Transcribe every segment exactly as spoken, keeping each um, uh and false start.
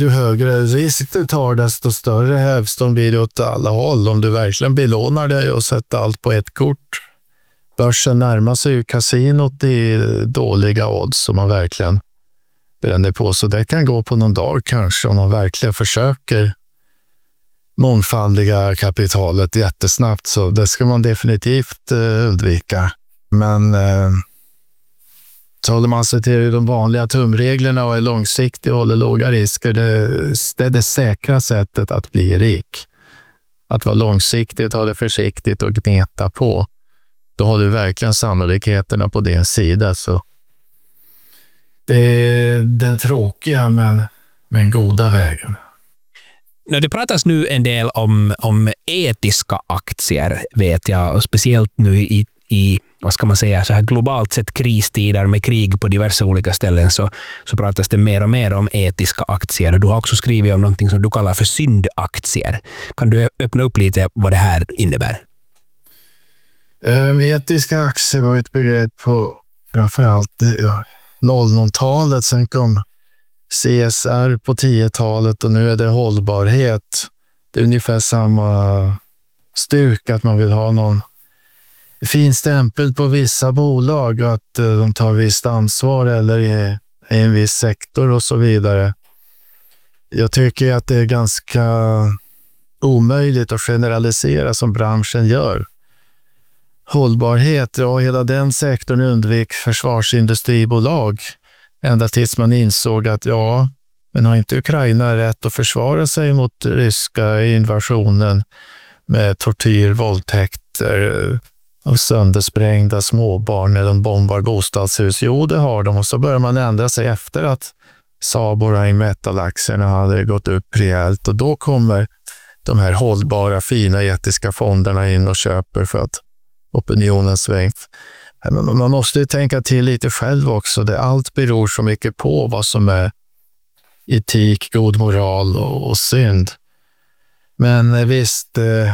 ju högre risk du tar, desto större hävstång blir det åt alla håll. Om du verkligen belånar dig och sätter allt på ett kort. Börsen närmar sig ju kasinot i dåliga odds som man verkligen bränner på. Så det kan gå på någon dag kanske om man verkligen försöker mångfaldiga kapitalet jättesnabbt. Så det ska man definitivt eh, undvika. Men eh, så håller man sig till de vanliga tumreglerna och är långsiktig och håller låga risker. Det, det är det säkra sättet att bli rik. Att vara långsiktig, ta det försiktigt och gneta på. Då har du verkligen sannolikheterna på din sida. Så det är den tråkiga men, men goda vägen. Det pratas nu en del om, om etiska aktier, vet jag, och speciellt nu i, i vad ska man säga, så här globalt sett kristider med krig på diverse olika ställen, så, så pratas det mer och mer om etiska aktier. Du har också skrivit om någonting som du kallar för syndaktier. Kan du öppna upp lite vad det här innebär? Um, etiska aktier var ett begrepp på framförallt ja, noll noll-talet. Sen kom C S R på tio-talet och nu är det hållbarhet. Det är ungefär samma styrka, att man vill ha någon fin stämpel på vissa bolag, att de tar visst ansvar eller i, i en viss sektor och så vidare. Jag tycker att det är ganska omöjligt att generalisera som branschen gör. Hållbarhet, ja, hela den sektorn undvek försvarsindustribolag ända tills man insåg att ja, men har inte Ukraina rätt att försvara sig mot ryska invasionen med tortyr, våldtäkter och söndersprängda småbarn när de bombar bostadshus? Jo, det har de. Och så börjar man ändra sig efter att Saab och Rheinmetall-aktierna hade gått upp rejält, och då kommer de här hållbara, fina etiska fonderna in och köper för att opinionen svängt. Men man måste ju tänka till lite själv också. Det allt beror så mycket på vad som är etik, god moral och, och synd. Men visst, eh,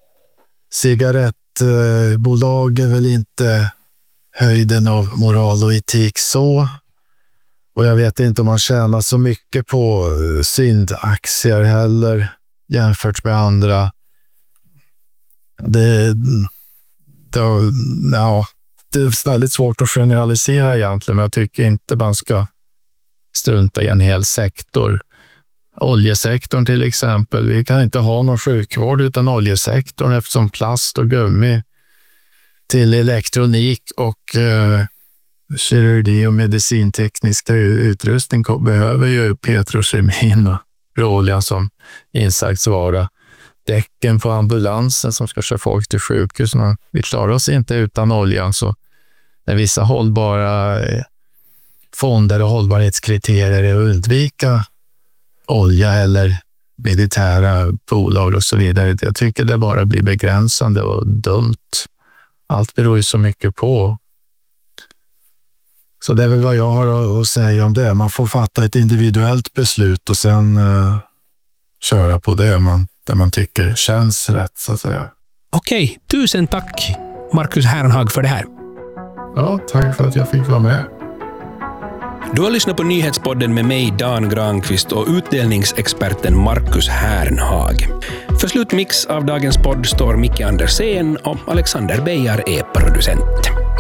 cigarettbolag är väl inte höjden av moral och etik så. Och jag vet inte om man tjänar så mycket på syndaktier heller jämfört med andra. Det, det, ja, det är väldigt svårt att generalisera egentligen, men jag tycker inte man ska strunta i en hel sektor. Oljesektorn till exempel. Vi kan inte ha någon sjukvård utan oljesektorn, eftersom plast och gummi till elektronik och eh, kirurgi och medicinteknisk utrustning behöver ju petrokemin och råolja som insatsvara. Däcken på ambulansen som ska köra folk till sjukhus. Vi klarar oss inte utan oljan, så när vissa hållbara fonder och hållbarhetskriterier är att undvika olja eller militära bolag och så vidare. Jag tycker det bara blir begränsande och dumt. Allt beror ju så mycket på. Så det är väl vad jag har att säga om det. Man får fatta ett individuellt beslut och sen uh, köra på det man, det man tycker känns rätt, så att säga. Okej, tusen tack Marcus Hernhag för det här. Ja, tack för att jag fick vara med. Du har lyssnat på Nyhetspodden med mig, Dan Granqvist, och utdelningsexperten Marcus Hernhag. För slutmix av dagens podd står Micke Andersén och Alexander Beijar är producent.